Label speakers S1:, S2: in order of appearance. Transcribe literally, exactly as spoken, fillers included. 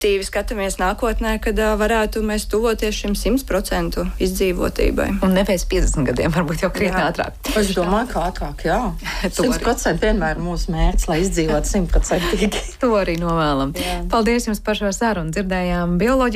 S1: Tīvi skatāmies nākotnē, kad uh, varētu mēs tuvoties šim simt procentu izdzīvotībai.
S2: Un ne pēc piecdesmit gadiem, varbūt jau krietni ātrāk.
S3: Es domāju, ka ātrāk, jā. simt procenti vienmēr ir mūsu mērķis, lai izdzīvotu simt procentīgi.
S2: To arī novēlam. Jā. Paldies jums par šo sarunu. Dzirdējām bioloģiju.